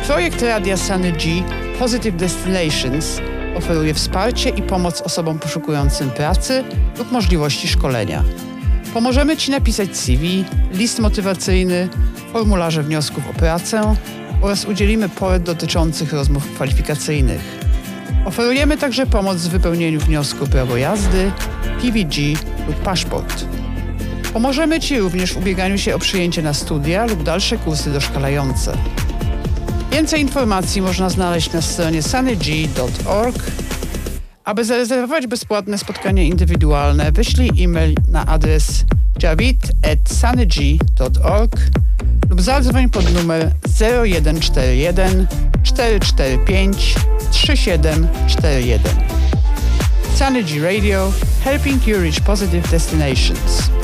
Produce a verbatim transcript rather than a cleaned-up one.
Projekt Radia Sunny G Positive Destinations oferuje wsparcie i pomoc osobom poszukującym pracy lub możliwości szkolenia. Pomożemy Ci napisać C V, list motywacyjny, formularze wniosków o pracę oraz udzielimy porad dotyczących rozmów kwalifikacyjnych. Oferujemy także pomoc w wypełnieniu wniosku prawo jazdy, P V G lub paszport. Pomożemy Ci również w ubieganiu się o przyjęcie na studia lub dalsze kursy doszkalające. Więcej informacji można znaleźć na stronie sunny g kropka org. Aby zarezerwować bezpłatne spotkanie indywidualne, wyślij e-mail na adres javid at sunny g kropka org lub zadzwoń pod numer zero jeden cztery jeden cztery cztery pięć trzy siedem cztery jeden. Sunny G Radio, helping you reach positive destinations.